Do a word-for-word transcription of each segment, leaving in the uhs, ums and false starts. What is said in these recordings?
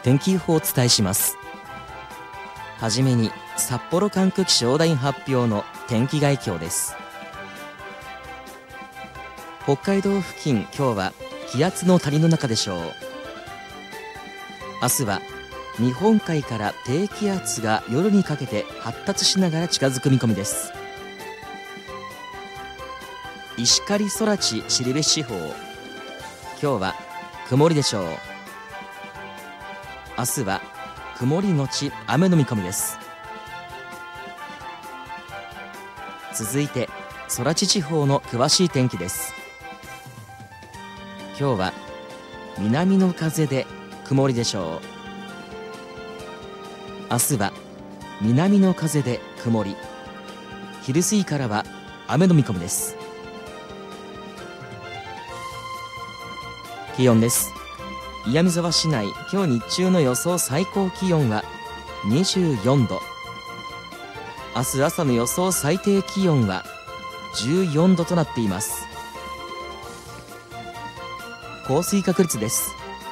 天気予報をお伝えします。はじめに札幌管区気象台発表の天気概況です。北海道付近、今日は気圧の谷の中でしょう。明日は日本海から低気圧が夜にかけて発達しながら近づく見込みです。石狩空知後部地方、今日は曇りでしょう。明日は曇りのち雨の見込みです。続いて空知地方の詳しい天気です。今日は南の風で曇りでしょう。明日は南の風で曇り、昼過ぎからは雨の見込みです。気温です。岩見沢市内、今日日中の予想最高気温はにじゅうよんど、明日朝の予想最低気温はじゅうよんどとなっています。降水確率です。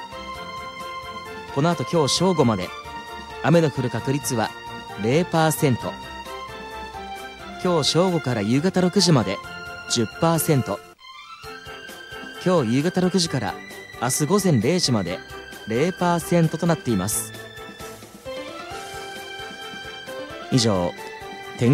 この後今日正午まで雨の降る確率は ゼロパーセント、 今日正午から夕方ろくじまで じゅっパーセント、 今日夕方ろくじから明日午前れいじまで ゼロパーセント となっています。以上、